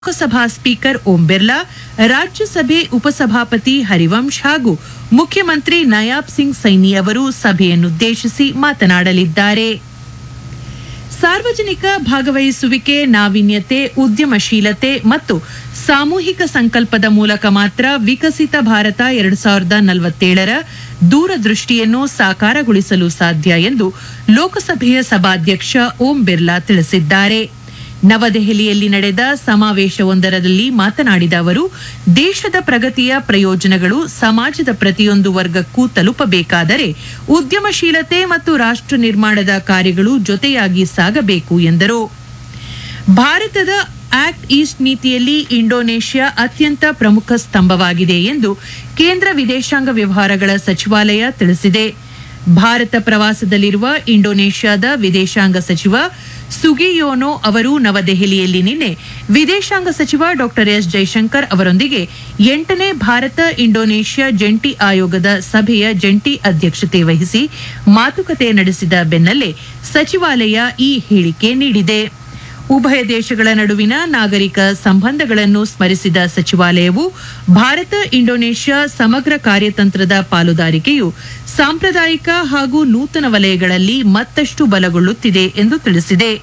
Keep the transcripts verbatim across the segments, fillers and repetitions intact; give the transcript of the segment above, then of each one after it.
Lok Sabha speaker Om Birla, ರಾಜ್ಯಸಭೆ ಉಪಸಭಾಪತಿ ಹರಿವಂಶ್ ಹಾಗೂ ಮುಖ್ಯಮಂತ್ರಿ ನಯಾಬ್ ಸಿಂಗ್ ಸೈನಿ ಅವರು ಸಭೆಯನ್ನುದ್ದೇಶಿಸಿ ಮಾತನಾಡಲಿದ್ದಾರೆ. ಸಾರ್ವಜನಿಕ ಭಾಗವಹಿಸುವಿಕೆ, ನಾವೀನ್ಯತೆ, ಉದ್ಯಮಶೀಲತೆ ಮತ್ತು ಸಾಮೂಹಿಕ ಸಂಕಲ್ಪದ ಮೂಲಕ ಮಾತ್ರ ವಿಕಸಿತ ಭಾರತ ಎರಡು ಸಾವಿರದ ನಲವತ್ತೇಳರ ದೂರದೃಷ್ಟಿಯನ್ನು ಸಾಕಾರಗೊಳಿಸಲು ಸಾಧ್ಯ ಎಂದು ಲೋಕಸಭೆಯ ಸಭಾಧ್ಯಕ್ಷ ಓಂ ಬಿರ್ಲಾ ತಿಳಿಸಿದ್ದಾರೆ. ನವದೆಹಲಿಯಲ್ಲಿ ನಡೆದ ಸಮಾವೇಶವೊಂದರಲ್ಲಿ ಮಾತನಾಡಿದ ಅವರು, ದೇಶದ ಪ್ರಗತಿಯ ಪ್ರಯೋಜನಗಳು ಸಮಾಜದ ಪ್ರತಿಯೊಂದು ವರ್ಗಕ್ಕೂ ತಲುಪಬೇಕಾದರೆ ಉದ್ಯಮಶೀಲತೆ ಮತ್ತು ರಾಷ್ಟ್ರ ನಿರ್ಮಾಣದ ಕಾರ್ಯಗಳು ಜೊತೆಯಾಗಿ ಸಾಗಬೇಕು ಎಂದರು. ಭಾರತದ ಆಕ್ಟ್ ಈಸ್ಟ್ ನೀತಿಯಲ್ಲಿ ಇಂಡೋನೇಷ್ಯಾ ಅತ್ಯಂತ ಪ್ರಮುಖ ಸ್ತಂಭವಾಗಿದೆ ಎಂದು ಕೇಂದ್ರ ವಿದೇಶಾಂಗ ವ್ಯವಹಾರಗಳ ಸಚಿವಾಲಯ ತಿಳಿಸಿದೆ. ಭಾರತ ಪ್ರವಾಸದಲ್ಲಿರುವ ಇಂಡೋನೇಷ್ಯಾದ ವಿದೇಶಾಂಗ ಸಚಿವ ಸುಗಿಯೋನೋ ಅವರು ನವದೆಹಲಿಯಲ್ಲಿ ನಿನ್ನೆ ವಿದೇಶಾಂಗ ಸಚಿವ ಡಾ ಎಸ್ ಜೈಶಂಕರ್ ಅವರೊಂದಿಗೆ ಎಂಟನೇ ಭಾರತ ಇಂಡೋನೇಷ್ಯಾ ಜಂಟಿ ಆಯೋಗದ ಸಭೆಯ ಜಂಟಿ ಅಧ್ಯಕ್ಷತೆ ವಹಿಸಿ ಮಾತುಕತೆ ನಡೆಸಿದ ಬೆನ್ನಲ್ಲೇ ಸಚಿವಾಲಯ ಈ ಹೇಳಿಕೆ ನೀಡಿದೆ. ಉಭಯ ದೇಶಗಳ ನಡುವಿನ ನಾಗರಿಕ ಸಂಬಂಧಗಳನ್ನು ಸ್ಮರಿಸಿದ ಸಚಿವಾಲಯವು, ಭಾರತ ಇಂಡೋನೇಷ್ಯಾ ಸಮಗ್ರ ಕಾರ್ಯತಂತ್ರದ ಪಾಲುದಾರಿಕೆಯು ಸಾಂಪ್ರದಾಯಿಕ ಹಾಗೂ ನೂತನ ವಲಯಗಳಲ್ಲಿ ಮತ್ತಷ್ಟು ಬಲಗೊಳ್ಳುತ್ತಿದೆ ಎಂದು ತಿಳಿಸಿದೆ.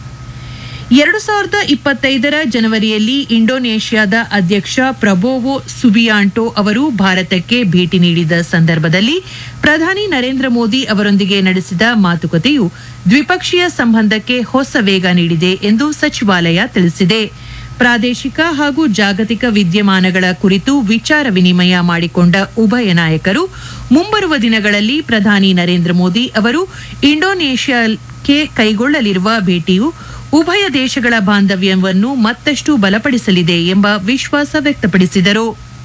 ಎರಡು ಸಾವಿರದ ಇಪ್ಪತ್ತೈದರ ಜನವರಿಯಲ್ಲಿ ಇಂಡೋನೇಷ್ಯಾದ ಅಧ್ಯಕ್ಷ ಪ್ರಬೋವೋ ಸುಬಿಯಾಂಟೋ ಅವರು ಭಾರತಕ್ಕೆ ಭೇಟಿ ನೀಡಿದ ಸಂದರ್ಭದಲ್ಲಿ ಪ್ರಧಾನಿ ನರೇಂದ್ರ ಮೋದಿ ಅವರೊಂದಿಗೆ ನಡೆಸಿದ ಮಾತುಕತೆಯು ದ್ವಿಪಕ್ಷೀಯ ಸಂಬಂಧಕ್ಕೆ ಹೊಸ ವೇಗ ನೀಡಿದೆ ಎಂದು ಸಚಿವಾಲಯ ತಿಳಿಸಿದೆ. ಪ್ರಾದೇಶಿಕ ಹಾಗೂ ಜಾಗತಿಕ ವಿದ್ಯಮಾನಗಳ ಕುರಿತು ವಿಚಾರ ವಿನಿಮಯ ಮಾಡಿಕೊಂಡ ಉಭಯ ನಾಯಕರು ಮುಂಬರುವ ದಿನಗಳಲ್ಲಿ ಪ್ರಧಾನಿ ನರೇಂದ್ರ ಮೋದಿ ಅವರು ಇಂಡೋನೇಷ್ಯಾಕ್ಕೆ ಕೈಗೊಳ್ಳಲಿರುವ ಭೇಟಿಯು ಉಭಯ ದೇಶಗಳ ಬಾಂಧವ್ಯವನ್ನು ಮತ್ತಷ್ಟು ಬಲಪಡಿಸಲಿದೆ ಎಂಬ ವಿಶ್ವಾಸ ವ್ಯಕ್ತಪಡಿಸಿದರು.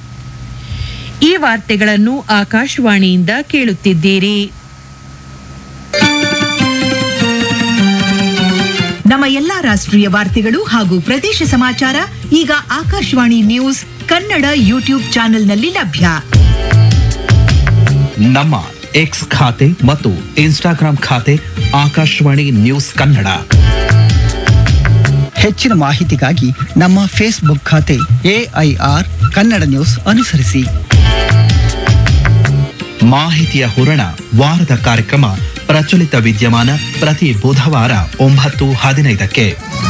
ಈ ವಾರ್ತೆಗಳನ್ನು ಆಕಾಶವಾಣಿಯಿಂದ ಕೇಳುತ್ತಿದ್ದೀರಿ. ನಮ್ಮ ಎಲ್ಲಾ ರಾಷ್ಟ್ರೀಯ ವಾರ್ತೆಗಳು ಹಾಗೂ ಪ್ರದೇಶ ಸಮಾಚಾರ ಈಗ ಆಕಾಶವಾಣಿ ನ್ಯೂಸ್ ಕನ್ನಡ ಯೂಟ್ಯೂಬ್ ಚಾನೆಲ್ನಲ್ಲಿ ಲಭ್ಯ. ನಮ್ಮ ಎಕ್ಸ್ ಖಾತೆ ಮತ್ತು ಇನ್ಸ್ಟಾಗ್ರಾಂ ಖಾತೆ ಆಕಾಶವಾಣಿ ನ್ಯೂಸ್ ಕನ್ನಡ. ಹೆಚ್ಚಿನ ಮಾಹಿತಿಗಾಗಿ ನಮ್ಮ ಫೇಸ್ಬುಕ್ ಖಾತೆ ಎಐಆರ್ ಕನ್ನಡ ನ್ಯೂಸ್ ಅನುಸರಿಸಿ. ಮಾಹಿತಿಯ ಹೂರಣ ವಾರದ ಕಾರ್ಯಕ್ರಮ ಪ್ರಚಲಿತ ವಿದ್ಯಮಾನ ಪ್ರತಿ ಬುಧವಾರ ಒಂಬತ್ತು ಹದಿನೈದಕ್ಕೆ.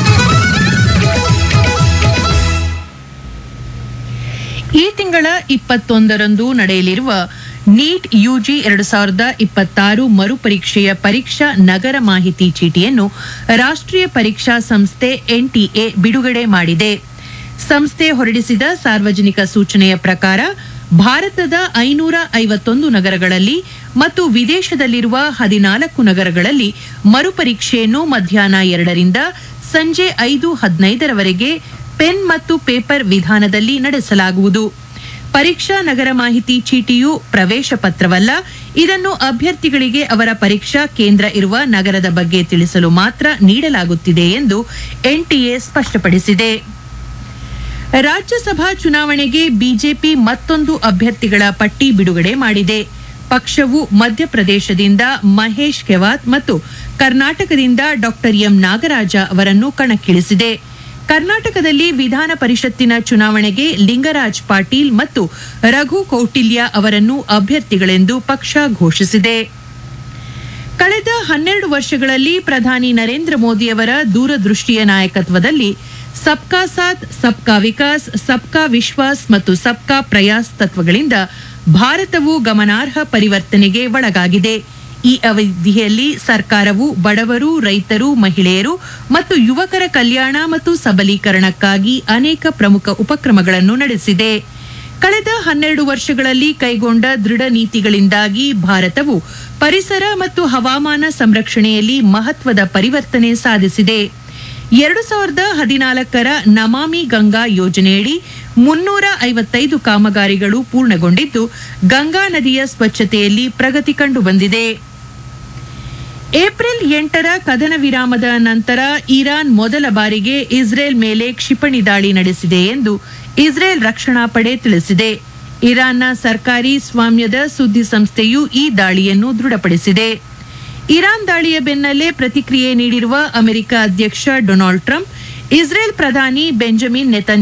ಈ ತಿಂಗಳ ಇಪ್ಪತ್ತೊಂದರಂದು ನಡೆಯಲಿರುವ ನೀಟ್ ಯುಜಿ ಎರಡು ಸಾವಿರದ ಇಪ್ಪತ್ತಾರು ಮರುಪರೀಕ್ಷೆಯ ಪರೀಕ್ಷಾ ನಗರ ಮಾಹಿತಿ ಚೀಟಿಯನ್ನು ರಾಷ್ಟ್ರೀಯ ಪರೀಕ್ಷಾ ಸಂಸ್ಥೆ ಎನ್ಟಿಎ ಬಿಡುಗಡೆ ಮಾಡಿದೆ. ಸಂಸ್ಥೆ ಹೊರಡಿಸಿದ ಸಾರ್ವಜನಿಕ ಸೂಚನೆಯ ಪ್ರಕಾರ ಭಾರತದ ಐನೂರ ಐವತ್ತೊಂದು ನಗರಗಳಲ್ಲಿ ಮತ್ತು ವಿದೇಶದಲ್ಲಿರುವ ಹದಿನಾಲ್ಕು ನಗರಗಳಲ್ಲಿ ಮರುಪರೀಕ್ಷೆಯನ್ನು ಮಧ್ಯಾಹ್ನ ಎರಡರಿಂದ ಸಂಜೆ ಐದು ಹದಿನೈದರವರೆಗೆ ಪೆನ್ ಮತ್ತು ಪೇಪರ್ ವಿಧಾನದಲ್ಲಿ ನಡೆಸಲಾಗುವುದು. ಪರೀಕ್ಷಾ ನಗರ ಮಾಹಿತಿ ಚೀಟಿಯು ಪ್ರವೇಶ ಪತ್ರವಲ್ಲ. ಇದನ್ನು ಅಭ್ಯರ್ಥಿಗಳಿಗೆ ಅವರ ಪರೀಕ್ಷಾ ಕೇಂದ್ರ ಇರುವ ನಗರದ ಬಗ್ಗೆ ತಿಳಿಸಲು ಮಾತ್ರ ನೀಡಲಾಗುತ್ತಿದೆ ಎಂದು ಎನ್ಟಿಎ ಸ್ಪಷ್ಟಪಡಿಸಿದೆ. ರಾಜ್ಯಸಭಾ ಚುನಾವಣೆಗೆ ಬಿಜೆಪಿ ಮತ್ತೊಂದು ಅಭ್ಯರ್ಥಿಗಳ ಪಟ್ಟಿ ಬಿಡುಗಡೆ ಮಾಡಿದೆ. ಪಕ್ಷವು ಮಧ್ಯಪ್ರದೇಶದಿಂದ ಮಹೇಶ್ ಕೆವಾತ್ ಮತ್ತು ಕರ್ನಾಟಕದಿಂದ ಡಾ ಎಂ ನಾಗರಾಜ ಅವರನ್ನು ಕಣಕ್ಕಿಳಿಸಿದೆ. ಕರ್ನಾಟಕದಲ್ಲಿ ವಿಧಾನ ಪರಿಷತ್ತಿನ ಚುನಾವಣೆಗೆ ಲಿಂಗರಾಜ್ ಪಾಟೀಲ್ ಮತ್ತು ರಘು ಕೌಟಿಲ್ಯ ಅವರನ್ನು ಅಭ್ಯರ್ಥಿಗಳೆಂದು ಪಕ್ಷ ಘೋಷಿಸಿದೆ. ಕಳೆದ ಹನ್ನೆರಡು ವರ್ಷಗಳಲ್ಲಿ ಪ್ರಧಾನಿ ನರೇಂದ್ರ ಮೋದಿ ಅವರ ದೂರದೃಷ್ಟಿಯ ನಾಯಕತ್ವದಲ್ಲಿ ಸಬ್ಕಾ ಸಾಥ್, ಸಬ್ಕಾ ವಿಕಾಸ್, ಸಬ್ಕಾ ವಿಶ್ವಾಸ್ ಮತ್ತು ಸಬ್ಕಾ ಪ್ರಯಾಸ್ ತತ್ವಗಳಿಂದ ಭಾರತವು ಗಮನಾರ್ಹ ಪರಿವರ್ತನೆಗೆ ಒಳಗಾಗಿದೆ. ಈ ಅವಧಿಯಲ್ಲಿ ಸರ್ಕಾರವು ಬಡವರು, ರೈತರು, ಮಹಿಳೆಯರು ಮತ್ತು ಯುವಕರ ಕಲ್ಯಾಣ ಮತ್ತು ಸಬಲೀಕರಣಕ್ಕಾಗಿ ಅನೇಕ ಪ್ರಮುಖ ಉಪಕ್ರಮಗಳನ್ನು ನಡೆಸಿದೆ. ಕಳೆದ ಹನ್ನೆರಡು ವರ್ಷಗಳಲ್ಲಿ ಕೈಗೊಂಡ ದೃಢ ನೀತಿಗಳಿಂದಾಗಿ ಭಾರತವು ಪರಿಸರ ಮತ್ತು ಹವಾಮಾನ ಸಂರಕ್ಷಣೆಯಲ್ಲಿ ಮಹತ್ವದ ಪರಿವರ್ತನೆ ಸಾಧಿಸಿದೆ. ಎರಡು ಸಾವಿರದ ಹದಿನಾಲ್ಕರ ನಮಾಮಿ ಗಂಗಾ ಯೋಜನೆಯಡಿ ಮುನ್ನೂರ ಐವತ್ತೈದು ಕಾಮಗಾರಿಗಳು ಪೂರ್ಣಗೊಂಡಿದ್ದು, ಗಂಗಾ ನದಿಯ ಸ್ವಚ್ಛತೆಯಲ್ಲಿ ಪ್ರಗತಿ ಕಂಡುಬಂದಿದೆ. ಏಪ್ರಿಲ್ ಎಂಟರ ಕದನ ವಿರಾಮದ ನಂತರ ಇರಾನ್ ಮೊದಲ ಬಾರಿಗೆ ಇಸ್ರೇಲ್ ಮೇಲೆ ಕ್ಷಿಪಣಿ ದಾಳಿ ನಡೆಸಿದೆ ಎಂದು ಇಸ್ರೇಲ್ ರಕ್ಷಣಾ ಪಡೆ ತಿಳಿಸಿದೆ. ಇರಾನ್ನ ಸರ್ಕಾರಿ ಸ್ವಾಮ್ಯದ ಸುದ್ದಿ ಸಂಸ್ಥೆಯು ಈ ದಾಳಿಯನ್ನು ದೃಢಪಡಿಸಿದೆ. ಇರಾನ್ ದಾಳಿಯ ಬೆನ್ನಲ್ಲೇ ಪ್ರತಿಕ್ರಿಯೆ ನೀಡಿರುವ ಅಮೆರಿಕ ಅಧ್ಯಕ್ಷ ಡೊನಾಲ್ಡ್ ಟ್ರಂಪ್ ಇಸ್ರೇಲ್ ಪ್ರಧಾನಿ ಬೆಂಜಮಿನ್ ನೆತನ್ಯಾಹು